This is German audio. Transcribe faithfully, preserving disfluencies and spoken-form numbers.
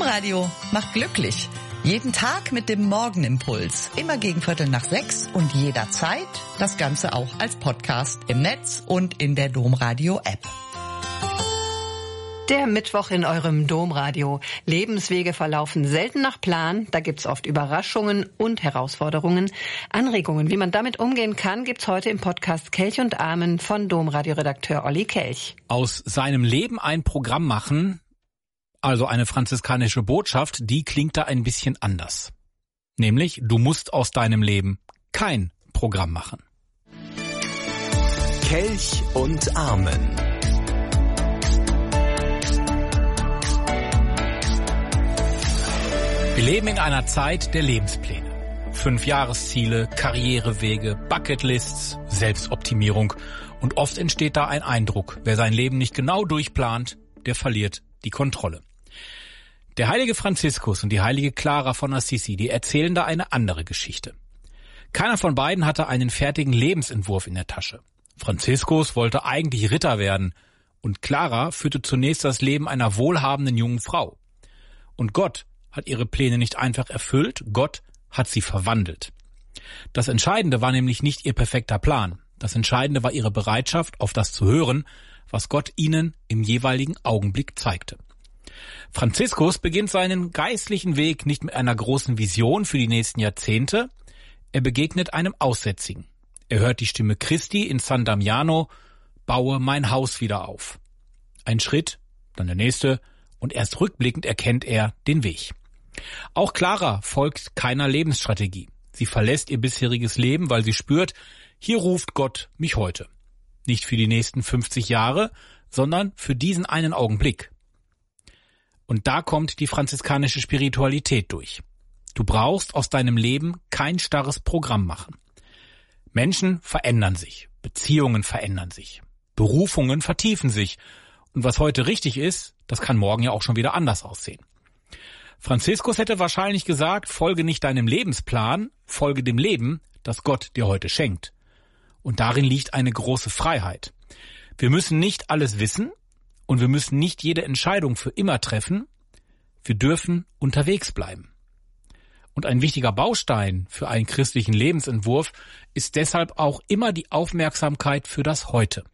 Domradio macht glücklich. Jeden Tag mit dem Morgenimpuls. Immer gegen Viertel nach sechs und jederzeit. Das Ganze auch als Podcast im Netz und in der Domradio-App. Der Mittwoch in eurem Domradio. Lebenswege verlaufen selten nach Plan. Da gibt's oft Überraschungen und Herausforderungen. Anregungen, wie man damit umgehen kann, gibt's heute im Podcast Kelch und Amen von Domradio-Redakteur Olli Kelch. Aus seinem Leben ein Programm machen, also eine franziskanische Botschaft, die klingt da ein bisschen anders. Nämlich, du musst aus deinem Leben kein Programm machen. Kelch und Amen. Wir leben in einer Zeit der Lebenspläne. Fünfjahresziele, Karrierewege, Bucketlists, Selbstoptimierung. Und oft entsteht da ein Eindruck, wer sein Leben nicht genau durchplant, der verliert die Kontrolle. Der heilige Franziskus und die heilige Clara von Assisi, die erzählen da eine andere Geschichte. Keiner von beiden hatte einen fertigen Lebensentwurf in der Tasche. Franziskus wollte eigentlich Ritter werden und Clara führte zunächst das Leben einer wohlhabenden jungen Frau. Und Gott hat ihre Pläne nicht einfach erfüllt, Gott hat sie verwandelt. Das Entscheidende war nämlich nicht ihr perfekter Plan. Das Entscheidende war ihre Bereitschaft, auf das zu hören, was Gott ihnen im jeweiligen Augenblick zeigte. Franziskus beginnt seinen geistlichen Weg nicht mit einer großen Vision für die nächsten Jahrzehnte. Er begegnet einem Aussätzigen. Er hört die Stimme Christi in San Damiano, baue mein Haus wieder auf. Ein Schritt, dann der nächste und erst rückblickend erkennt er den Weg. Auch Clara folgt keiner Lebensstrategie. Sie verlässt ihr bisheriges Leben, weil sie spürt, hier ruft Gott mich heute. Nicht für die nächsten fünfzig Jahre, sondern für diesen einen Augenblick. Und da kommt die franziskanische Spiritualität durch. Du brauchst aus deinem Leben kein starres Programm machen. Menschen verändern sich, Beziehungen verändern sich, Berufungen vertiefen sich. Und was heute richtig ist, das kann morgen ja auch schon wieder anders aussehen. Franziskus hätte wahrscheinlich gesagt, folge nicht deinem Lebensplan, folge dem Leben, das Gott dir heute schenkt. Und darin liegt eine große Freiheit. Wir müssen nicht alles wissen und wir müssen nicht jede Entscheidung für immer treffen. Wir dürfen unterwegs bleiben. Und ein wichtiger Baustein für einen christlichen Lebensentwurf ist deshalb auch immer die Aufmerksamkeit für das Heute.